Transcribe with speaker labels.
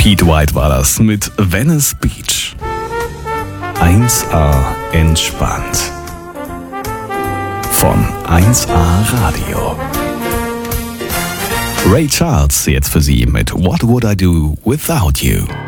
Speaker 1: Pete White war das mit Venice Beach. 1A entspannt. Von 1A Radio. Ray Charles jetzt für Sie mit What Would I Do Without You?